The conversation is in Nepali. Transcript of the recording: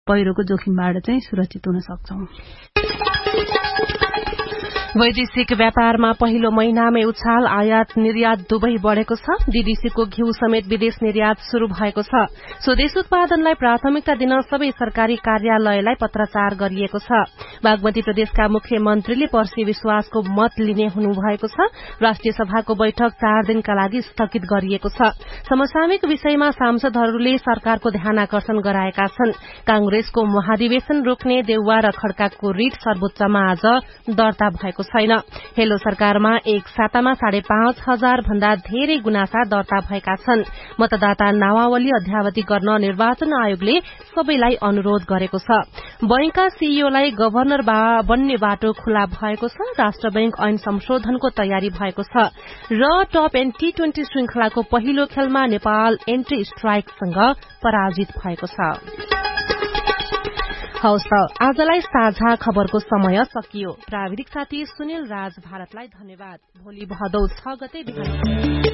पहिरोको जोखिमबाट चाहिँ सुरक्षित हुन सक्छौं। वैदेशिक व्यापारमा पहिलो महिनामै उछाल, आयात निर्यात दुवै बढ़ेको छ। डीडीसीको घिउ समेत विदेश निर्यात शुरू भएको छ। स्वदेश उत्पादनलाई प्राथमिकता दिन सबै सरकारी कार्यालयलाई पत्राचार गरिएको छ। बागमती प्रदेशका मुख्यमन्त्रीले पर्सी विश्वासको मत लिने हुनुभएको छ। राष्ट्रिय सभाको बैठक 4 दिनका लागि स्थगित गरिएको छ। समसामयिक विषयमा सांसदहरूले सरकारको ध्यानाकर्षण गराएका छन्। कांग्रेसको महाधिवेशन रोक्ने देउवा र खड्काको रिट सर्वोच्चमा आज दर्ता भएको छैन। हेलो सरकारमा एक सातामा 5,500 भन्दा धेरै गुनासा दर्ता भएका छन्। मतदाता नामावली अद्यावधि गर्न निर्वाचन आयोगले सबैलाई अनुरोध गरेको छ। बैंकका सीईओलाई गभर्नर बन्ने बाटो खुला भएको छ। राष्ट्र बैंक ऐन संशोधनको तयारी भएको छ। र टप एन्ड T20 श्रृंखलाको पहिलो खेलमा नेपाल एन्टी स्ट्राइकसँग पराजित भएको छ। हौस् त, आजलाई साझा खबरको समय सकियो। प्राविधिक साथी सुनिल राज भारतलाई धन्यवाद। भोलि भदौ 6 गते बिहान